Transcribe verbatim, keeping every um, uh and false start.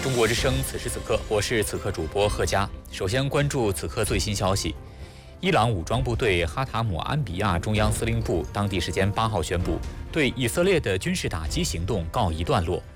中国之声，此时此刻，我是此刻主播贺佳。首先关注此刻最新消息：伊朗武装部队哈塔姆安比亚中央司令部当地时间八号宣布，对以色列的军事打击行动告一段落，